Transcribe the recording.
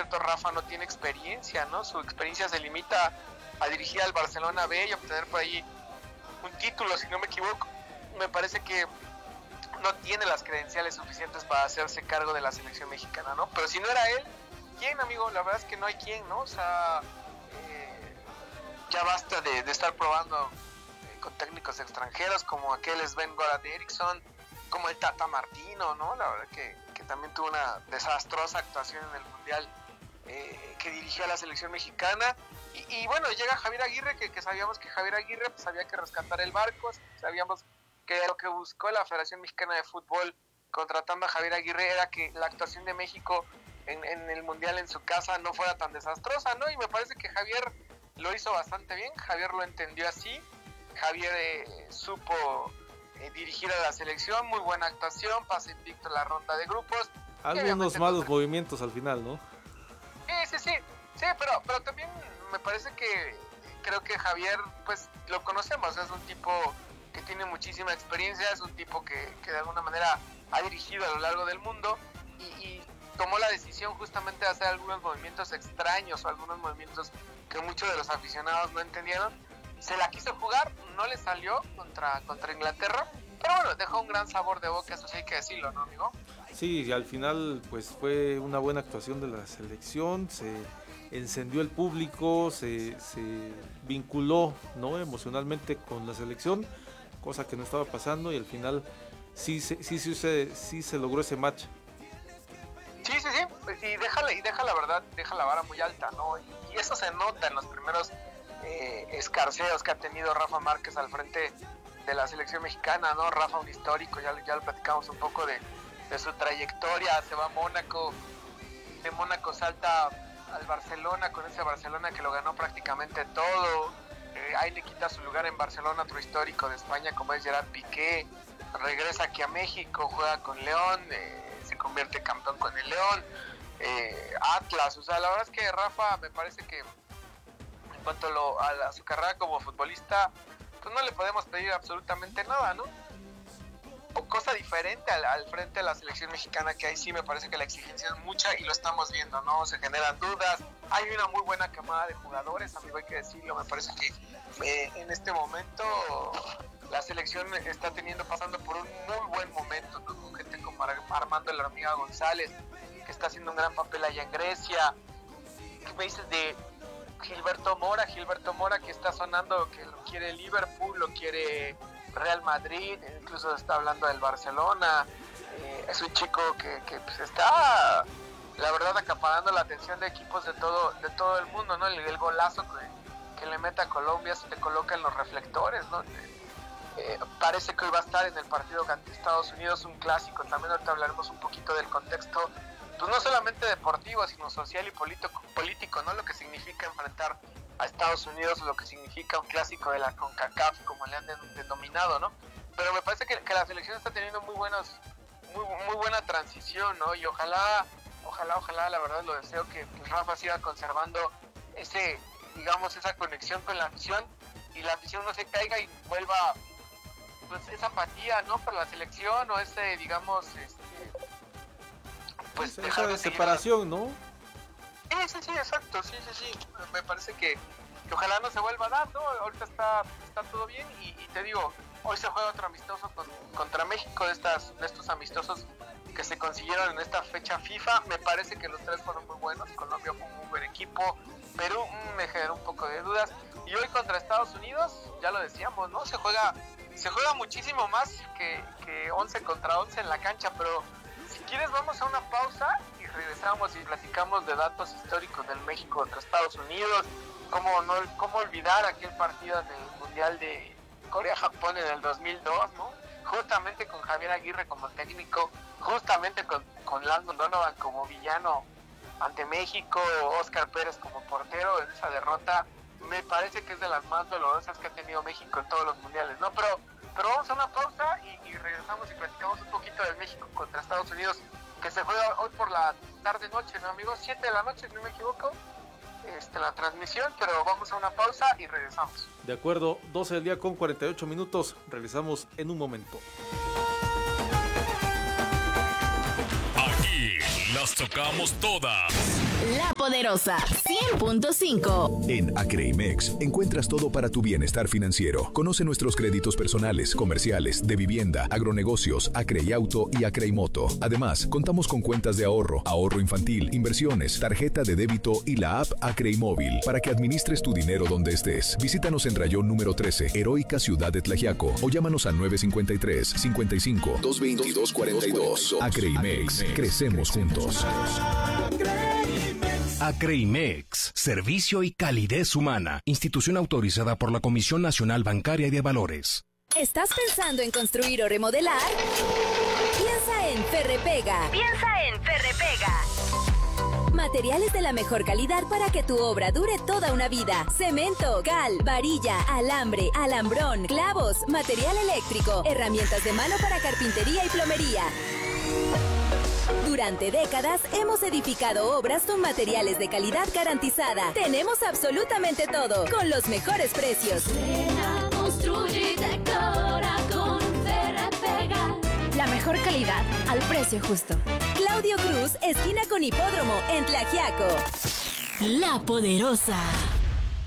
cierto, Rafa no tiene experiencia, ¿no? Su experiencia se limita a dirigir al Barcelona B y obtener por ahí un título, si no me equivoco. Me parece que no tiene las credenciales suficientes para hacerse cargo de la selección mexicana, ¿no? Pero si no era él, ¿quién, amigo? La verdad es que no hay quién, ¿no? O sea, ya basta de estar probando con técnicos extranjeros como aquel Sven-Goran Eriksson, como el Tata Martino, ¿no? La verdad que también tuvo una desastrosa actuación en el Mundial que dirigió a la selección mexicana. Y bueno, llega Javier Aguirre, que sabíamos que Javier Aguirre pues había que rescatar el barco, sabíamos que lo que buscó la Federación Mexicana de Fútbol contratando a Javier Aguirre era que la actuación de México en el Mundial en su casa no fuera tan desastrosa, ¿no? Y me parece que Javier lo hizo bastante bien, Javier lo entendió así, Javier supo dirigir a la selección, muy buena actuación, pase invicto en la ronda de grupos. Algunos malos movimientos al final, ¿no? Sí, pero también me parece que creo que Javier, pues lo conocemos, es un tipo que tiene muchísima experiencia, es un tipo que de alguna manera ha dirigido a lo largo del mundo y tomó la decisión justamente de hacer algunos movimientos extraños o algunos movimientos que muchos de los aficionados no entendieron. Se la quiso jugar, no le salió contra Inglaterra, pero bueno, dejó un gran sabor de boca, eso sí hay que decirlo, ¿no, amigo? Sí, y al final pues fue una buena actuación de la selección, se encendió el público, se vinculó, ¿no?, emocionalmente con la selección, cosa que no estaba pasando, y al final sí se logró ese match. Sí, y deja la verdad, deja la vara muy alta, ¿no? Y eso se nota en los primeros escarceos que ha tenido Rafa Márquez al frente de la selección mexicana, ¿no? Rafa, un histórico, ya lo platicamos un poco de su trayectoria, se va a Mónaco, de Mónaco salta al Barcelona, con ese Barcelona que lo ganó prácticamente todo, ahí le quita su lugar en Barcelona otro histórico de España como es Gerard Piqué, regresa aquí a México, juega con León, se convierte campeón con el León, Atlas, o sea, la verdad es que Rafa me parece que en cuanto a su carrera como futbolista, pues no le podemos pedir absolutamente nada, ¿no? O cosa diferente al frente de la selección mexicana, que ahí sí me parece que la exigencia es mucha y lo estamos viendo, ¿no? Se generan dudas, hay una muy buena camada de jugadores, amigo, hay que decirlo, me parece que en este momento la selección está pasando por un muy buen momento, ¿no? Con gente como Armando La Hormiga González, que está haciendo un gran papel allá en Grecia. ¿Qué me dices de Gilberto Mora que está sonando, que lo quiere Liverpool, lo quiere Real Madrid, incluso está hablando del Barcelona? Es un chico que pues está, la verdad, acaparando la atención de equipos de todo el mundo, ¿no? El golazo que le mete a Colombia se te coloca en los reflectores, ¿no? Parece que hoy va a estar en el partido ante Estados Unidos, un clásico. También ahorita hablaremos un poquito del contexto, pues no solamente deportivo, sino social y político, ¿no? Lo que significa enfrentar a Estados Unidos, lo que significa un clásico de la CONCACAF, como le han denominado, ¿no? Pero me parece que la selección está teniendo muy buena transición, ¿no? Y ojalá, la verdad lo deseo, que Rafa siga conservando esa conexión con la afición, y la afición no se caiga y vuelva, pues, esa apatía, ¿no?, por la selección, o ese, digamos, pues dejar de separación, ¿no? Sí, exacto, sí. Me parece que ojalá no se vuelva a dar, ¿no? Ahorita está todo bien y te digo, hoy se juega otro amistoso contra México, de estos amistosos que se consiguieron en esta fecha FIFA. Me parece que los tres fueron muy buenos. Colombia fue un muy buen equipo, Perú me generó un poco de dudas, y hoy contra Estados Unidos, ya lo decíamos, ¿no? Se juega muchísimo más que 11 contra 11 en la cancha, pero si quieres vamos a una pausa y regresamos y platicamos de datos históricos del México contra Estados Unidos. ¿Cómo olvidar aquel partido en el Mundial de Corea-Japón en el 2002, ¿no? Justamente con Javier Aguirre como técnico, justamente con Landon Donovan como villano ante México, Oscar Pérez como portero en esa derrota. Me parece que es de las más dolorosas que ha tenido México en todos los mundiales, ¿no? Pero vamos a una pausa y regresamos y platicamos un poquito del México contra Estados Unidos, que se juega hoy por la tarde-noche, ¿no, amigos? 7 de la noche, si no me equivoco, la transmisión, pero vamos a una pausa y regresamos. De acuerdo, 12 del día con 48 minutos, regresamos en un momento. Aquí las tocamos todas. La Poderosa 100.5. En Acreimex encuentras todo para tu bienestar financiero. Conoce nuestros créditos personales, comerciales, de vivienda, agronegocios, Acreiauto y Acreimoto. Además, contamos con cuentas de ahorro, ahorro infantil, inversiones, tarjeta de débito y la app Acreimóvil para que administres tu dinero donde estés. Visítanos en Rayón número 13, Heroica Ciudad de Tlaxiaco, o llámanos al 953 55 222 42. Acreimex, crecemos juntos. Acreimex, servicio y calidez humana. Institución autorizada por la Comisión Nacional Bancaria y de Valores. ¿Estás pensando en construir o remodelar? Piensa en Ferrepega. Materiales de la mejor calidad para que tu obra dure toda una vida. Cemento, cal, varilla, alambre, alambrón, clavos, material eléctrico, herramientas de mano para carpintería y plomería. Durante décadas hemos edificado obras con materiales de calidad garantizada. Tenemos absolutamente todo, con los mejores precios. Construye y decora con Ferrepega. La mejor calidad al precio justo. Claudio Cruz, esquina con Hipódromo, en Tlaxiaco. La Poderosa.